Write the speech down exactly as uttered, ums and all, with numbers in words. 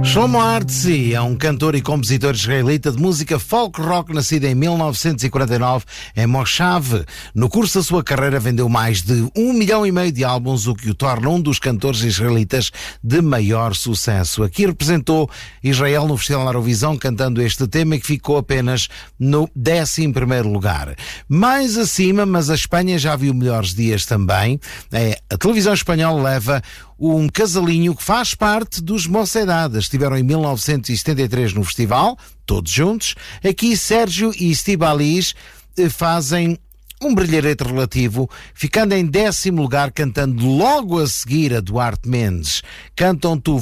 Shlomo Artzi é um cantor e compositor israelita de música folk rock nascido em mil novecentos e quarenta e nove em Moshav. No curso da sua carreira vendeu mais de um milhão e meio de álbuns, o que o torna um dos cantores israelitas de maior sucesso. Aqui representou Israel no Festival Eurovisão cantando este tema que ficou apenas no décimo primeiro lugar. Mais acima, mas a Espanha já viu melhores dias também. É, a televisão espanhola leva um casalinho que faz parte dos Mocedades. Estiveram em mil novecentos e setenta e três no festival, todos juntos. Aqui Sérgio e Estíbaliz fazem um brilharete relativo, ficando em décimo lugar, cantando logo a seguir a Duarte Mendes. Cantam Tu